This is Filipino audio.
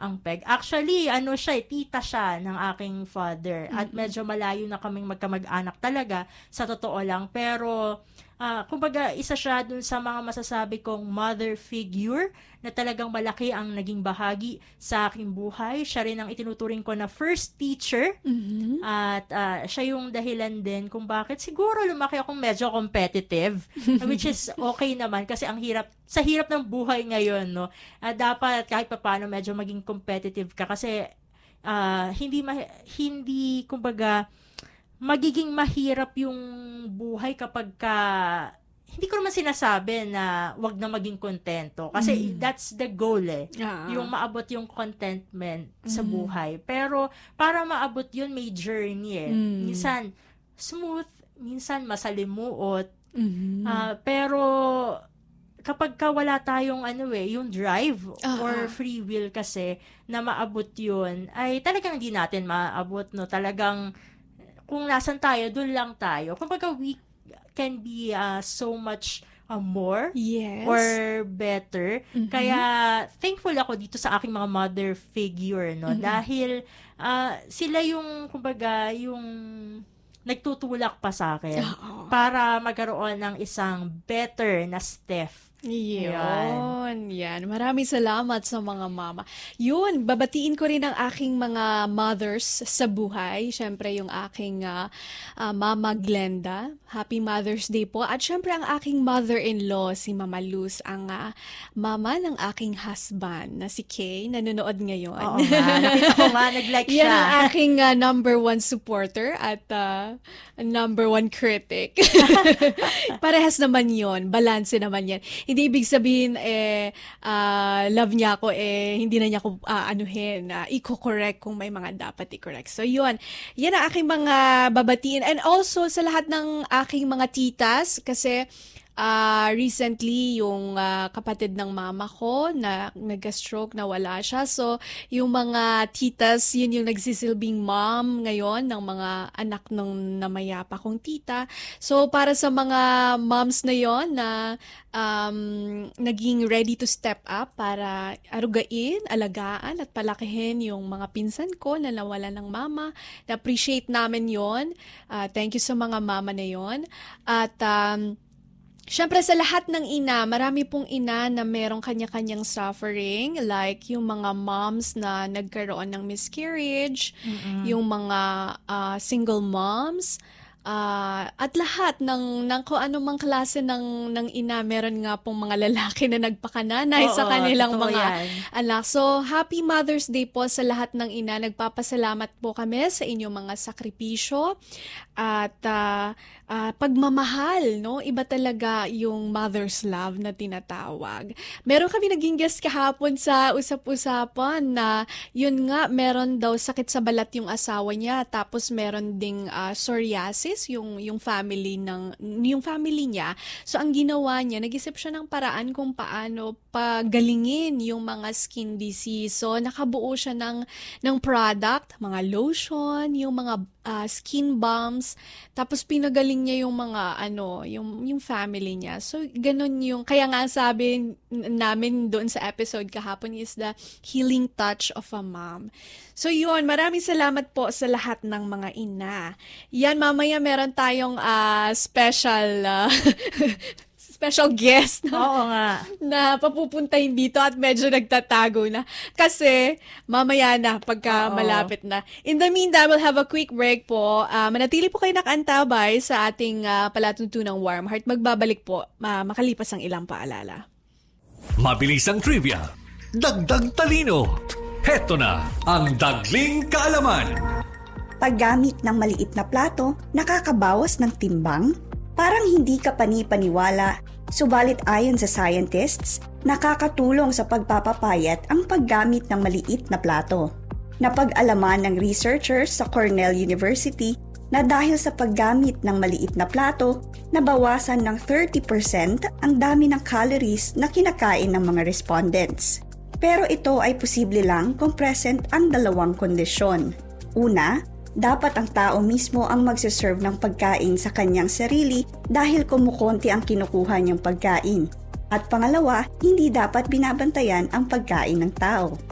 ang Peg. Actually, tita siya ng aking father. At medyo malayo na kaming magkamag-anak talaga, sa totoo lang. Pero, kumbaga, isa siya dun sa mga masasabi kong mother figure na talagang malaki ang naging bahagi sa aking buhay. Siya rin ang itinuturing ko na first teacher. At siya yung dahilan din kung bakit siguro lumaki akong medyo competitive. Which is okay naman kasi sa hirap ng buhay ngayon, no? Dapat kahit papaano medyo maging competitive ka kasi hindi kumbaga magiging mahirap yung buhay kapag hindi ko naman sinasabi na wag na maging kontento kasi that's the goal yung maabot yung contentment sa buhay. Pero para maabot yun may journey minsan smooth, minsan masalimuot. Pero kapag wala tayong yung drive or free will kasi na maabot yun, ay talagang hindi natin maabot, no? Talagang kung nasan tayo, doon lang tayo. Kumbaga, we can be so much more or better. Kaya, thankful ako dito sa aking mga mother figure, no? Dahil, sila yung, kumbaga, yung nagtutulak pa sa akin para magkaroon ng isang better na Steph. Yan. Maraming salamat sa mga mama. Yun, babatiin ko rin ang aking mga mothers sa buhay. Siyempre, yung aking mama Glenda. Happy Mother's Day po. At siyempre, ang aking mother-in-law, si Mama Luz, ang mama ng aking husband, na si Kay, nanonood ngayon. Oo nga, nakita ko nga, nag-like siya. Yan ang aking number one supporter at number one critic. Parehas naman yon, balanse naman yan. Hindi ibig sabihin, love niya ako, hindi na niya ako i-correct kung may mga dapat i-correct. So, yun. Yan ang aking mga babatiin. And also, sa lahat ng aking mga titas, kasi recently, yung kapatid ng mama ko na nag-stroke, na wala siya. So, yung mga titas, yun yung nagsisilbing mom ngayon ng mga anak ng namayapa kong tita. So, para sa mga moms na yon na naging ready to step up para arugain, alagaan at palakihin yung mga pinsan ko na nawala ng mama. Na-appreciate namin yon. Thank you sa mga mama na yon. At siyempre sa lahat ng ina, marami pong ina na merong kanya-kanyang suffering, like yung mga moms na nagkaroon ng miscarriage, yung mga single moms, at lahat ng kung anumang klase ng ina, meron nga pong mga lalaki na nagpakananay sa kanilang mga anak. So, happy Mother's Day po sa lahat ng ina. Nagpapasalamat po kami sa inyong mga sakripisyo at pagmamahal, no? Iba talaga yung mother's love na tinatawag. Meron kami naging guest kahapon sa usap-usapan na yun nga, meron daw sakit sa balat yung asawa niya, tapos meron ding psoriasis yung family niya. So ang ginawa niya, nag-isip siya ng paraan kung paano pagalingin yung mga skin disease. So nakabuo siya ng product, mga lotion, yung mga skin balms, tapos pinagaling niya yung mga yung family niya. So ganun yung, kaya nga sabi namin doon sa episode kahapon is the healing touch of a mom. So yun, maraming salamat po sa lahat ng mga ina. Yan, mamaya meron tayong special guest na papupuntahin dito at medyo nagtatago na. Kasi mamaya na pagka malapit na. In the meantime, we'll have a quick break po. Manatili po kayo nakaantabay sa ating palatuntunang Warm Heart. Magbabalik po makalipas ang ilang paalala. Mabilis ang trivia. Dagdag talino. Heto na ang Dagling Kaalaman. Paggamit ng maliit na plato, nakakabawas ng timbang? Parang hindi ka panipaniwala, subalit ayon sa scientists, nakakatulong sa pagpapapayat ang paggamit ng maliit na plato. Napag-alaman ng researchers sa Cornell University na dahil sa paggamit ng maliit na plato, nabawasan ng 30% ang dami ng calories na kinakain ng mga respondents. Pero ito ay posible lang kung present ang dalawang kondisyon. Una, dapat ang tao mismo ang magsiserve ng pagkain sa kanyang sarili dahil kumukonti ang kinukuha niyang pagkain. At pangalawa, hindi dapat binabantayan ang pagkain ng tao.